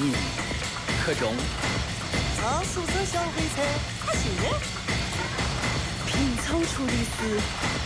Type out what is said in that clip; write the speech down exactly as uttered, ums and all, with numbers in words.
人，可中。 超速车小火车，可行的。 平仓处理师。